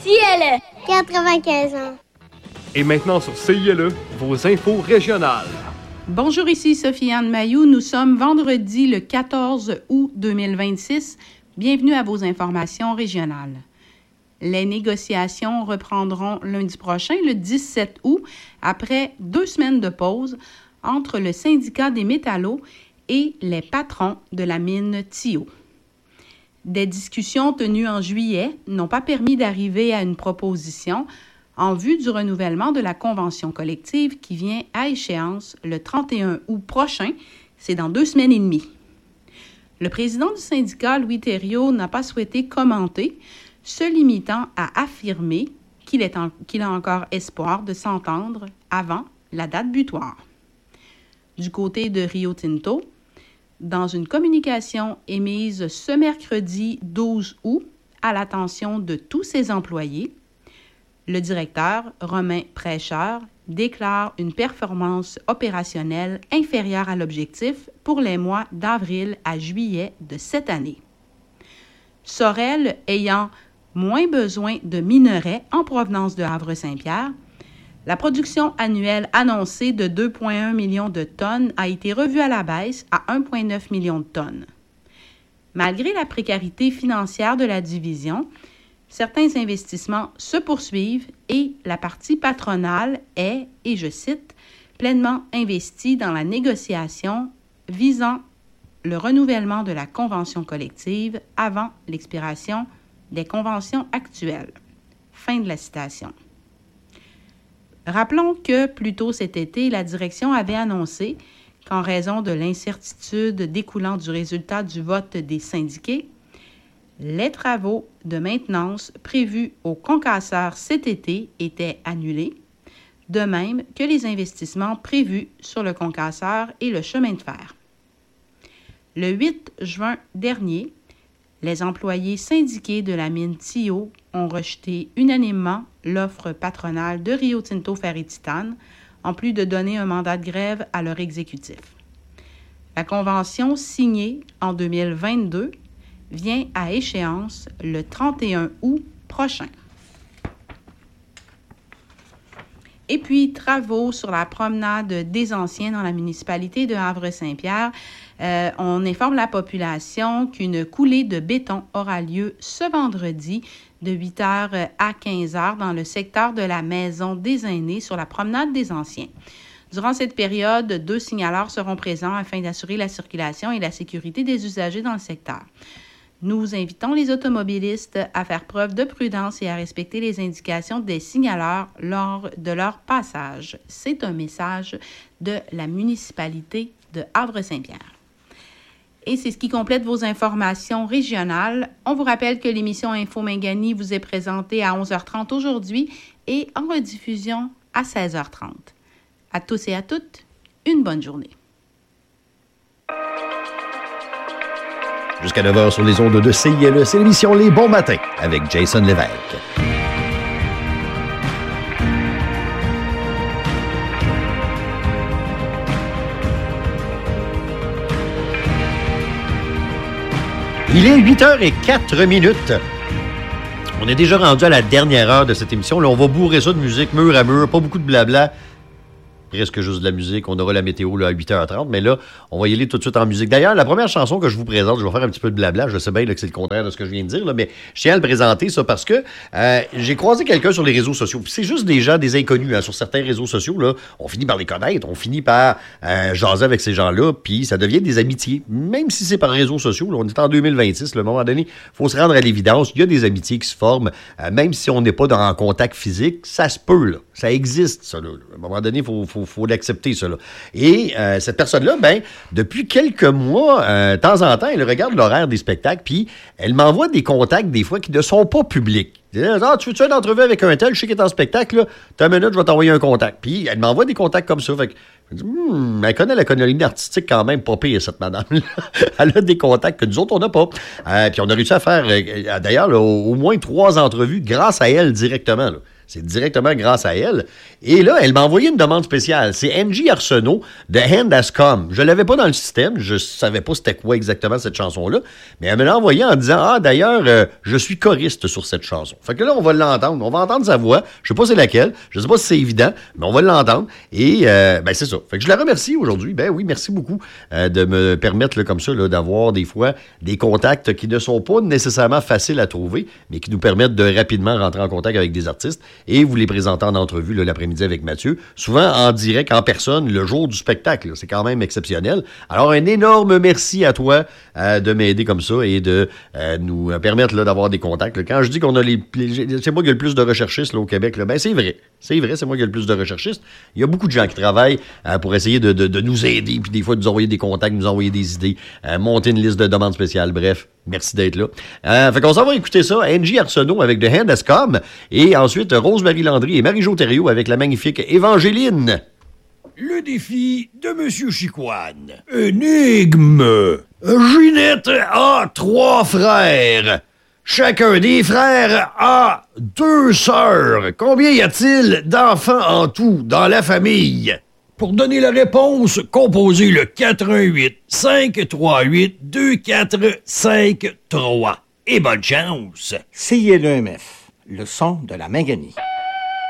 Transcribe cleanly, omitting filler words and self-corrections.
CILE 95 ans. Et maintenant sur CILE, vos infos régionales. Bonjour, ici Sophie-Anne Mailloux. Nous sommes vendredi le 14 août 2026. Bienvenue à vos informations régionales. Les négociations reprendront lundi prochain, le 17 août, après 2 semaines de pause entre le syndicat des métallos et les patrons de la mine Tio. Des discussions tenues en juillet n'ont pas permis d'arriver à une proposition en vue du renouvellement de la convention collective qui vient à échéance le 31 août prochain, c'est dans 2 semaines et demie. Le président du syndicat, Louis Thériault, n'a pas souhaité commenter, se limitant à affirmer qu'il a encore espoir de s'entendre avant la date butoir. Du côté de Rio Tinto, dans une communication émise ce mercredi 12 août à l'attention de tous ses employés, le directeur, Romain Prêcheur, déclare une performance opérationnelle inférieure à l'objectif pour les mois d'avril à juillet de cette année. Sorel ayant moins besoin de minerais en provenance de Havre-Saint-Pierre, la production annuelle annoncée de 2,1 millions de tonnes a été revue à la baisse à 1,9 million de tonnes. Malgré la précarité financière de la division, certains investissements se poursuivent et la partie patronale est, et je cite, pleinement investie dans la négociation visant le renouvellement de la convention collective avant l'expiration des conventions actuelles. Fin de la citation. Rappelons que plus tôt cet été, la direction avait annoncé qu'en raison de l'incertitude découlant du résultat du vote des syndiqués, les travaux de maintenance prévus au concasseur cet été étaient annulés, de même que les investissements prévus sur le concasseur et le chemin de fer. Le 8 juin dernier, les employés syndiqués de la mine Tio ont rejeté unanimement l'offre patronale de Rio Tinto Fer et Titane, en plus de donner un mandat de grève à leur exécutif. La convention signée en 2022 vient à échéance le 31 août prochain. Et puis, travaux sur la promenade des Anciens dans la municipalité de Havre-Saint-Pierre. On informe la population qu'une coulée de béton aura lieu ce vendredi de 8h à 15h dans le secteur de la Maison des Aînés sur la promenade des Anciens. Durant cette période, 2 signaleurs seront présents afin d'assurer la circulation et la sécurité des usagers dans le secteur. Nous invitons les automobilistes à faire preuve de prudence et à respecter les indications des signaleurs lors de leur passage. C'est un message de la municipalité de Havre-Saint-Pierre. Et c'est ce qui complète vos informations régionales. On vous rappelle que l'émission Info Mingani vous est présentée à 11h30 aujourd'hui et en rediffusion à 16h30. À tous et à toutes, une bonne journée. Jusqu'à 9h sur les ondes de CILE, c'est l'émission Les Bons Matins avec Jason Lévesque. Il est 8h04. On est déjà rendu à la dernière heure de cette émission. Là, on va bourrer ça de musique mur à mur, pas beaucoup de blabla. Presque juste de la musique. On aura la météo là, à 8h30, mais là, on va y aller tout de suite en musique. D'ailleurs, la première chanson que je vous présente, je vais faire un petit peu de blabla. Je sais bien là, que c'est le contraire de ce que je viens de dire, là, mais je tiens à le présenter, ça, parce que j'ai croisé quelqu'un sur les réseaux sociaux. Puis c'est juste des gens, des inconnus, hein, sur certains réseaux sociaux. Là, on finit par les connaître, on finit par jaser avec ces gens-là, puis ça devient des amitiés. Même si c'est par réseaux sociaux, là, on est en 2026, là, à un moment donné, il faut se rendre à l'évidence. Il y a des amitiés qui se forment, même si on n'est pas en contact physique, ça se peut, là. Ça existe, ça, là. À un moment donné, il faut l'accepter, ça, là. Et cette personne-là, ben, depuis quelques mois, de temps en temps, elle regarde l'horaire des spectacles, puis elle m'envoie des contacts, des fois, qui ne sont pas publics. Ah, tu veux-tu une entrevue avec un tel? Je sais qu'il est en spectacle, là. T'as une minute, je vais t'envoyer un contact. Puis elle m'envoie des contacts comme ça. Fait que je me dis, elle connaît la colonie artistique quand même, pas pire, cette madame-là. Elle a des contacts que nous autres, on n'a pas. Puis on a réussi à faire, d'ailleurs, là, au moins 3 entrevues grâce à elle directement, là. C'est directement grâce à elle. Et là, elle m'a envoyé une demande spéciale. C'est Angie Arsenault de Hand Has Come. Je l'avais pas dans le système. Je savais pas c'était quoi exactement cette chanson-là. Mais elle me l'a envoyé en disant, ah, d'ailleurs, je suis choriste sur cette chanson. Fait que là, on va l'entendre. On va entendre sa voix. Je sais pas c'est laquelle. Je sais pas si c'est évident, mais on va l'entendre. Et, ben, c'est ça. Fait que je la remercie aujourd'hui. Ben oui, merci beaucoup de me permettre, là, comme ça, là, d'avoir des fois des contacts qui ne sont pas nécessairement faciles à trouver, mais qui nous permettent de rapidement rentrer en contact avec des artistes et vous les présenter en entrevue là, l'après-midi avec Mathieu, souvent en direct, en personne, le jour du spectacle. Là. C'est quand même exceptionnel. Alors, un énorme merci à toi de m'aider comme ça et de nous permettre là, d'avoir des contacts. Là. Quand je dis qu'on a c'est moi qui ai le plus de recherchistes là, au Québec, là, ben c'est vrai. C'est vrai, c'est moi qui ai le plus de recherchistes. Il y a beaucoup de gens qui travaillent pour essayer de nous aider, puis des fois de nous envoyer des contacts, nous envoyer des idées, monter une liste de demandes spéciales. Bref, merci d'être là. Fait qu'on s'en va écouter ça. Angie Arsenault avec The Hand Has Come. Et ensuite, Rose-Marie Landry et Marie-Jo Thériault avec la magnifique Évangéline. Le défi de Monsieur Chicoine. Énigme. Ginette a 3 frères. Chacun des frères a 2 sœurs. Combien y a-t-il d'enfants en tout dans la famille? Pour donner la réponse, composez le 418 538 2453. Et bonne chance! CILEMF, le son de la Minganie.